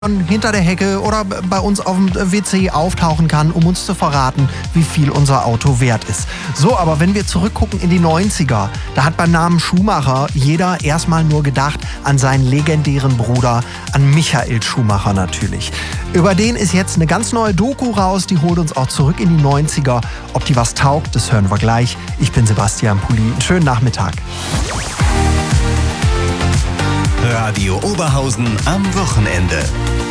hinter der Hecke oder bei uns auf dem WC auftauchen kann, um uns zu verraten, wie viel unser Auto wert ist. So, aber wenn wir zurückgucken in die 90er, da hat beim Namen Schumacher jeder erstmal nur gedacht an seinen legendären Bruder, an Michael Schumacher natürlich. Über den ist jetzt eine ganz neue Doku raus, die holt uns auch zurück in die 90er. Ob die was taugt, das hören wir gleich. Ich bin Sebastian Pulli. Einen schönen Nachmittag. Radio Oberhausen am Wochenende.